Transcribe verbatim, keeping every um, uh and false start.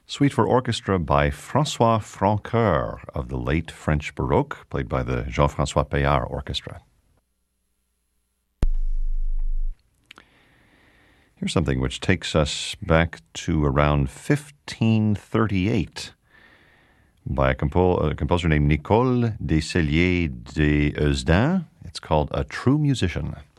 Suite for Orchestra by François Francoeur of the late French Baroque, played by the Jean-François Paillard Orchestra. Here's something which takes us back to around fifteen thirty-eight by a, compo- a composer named Nicole Decellier de Heusden. It's called A True Musician.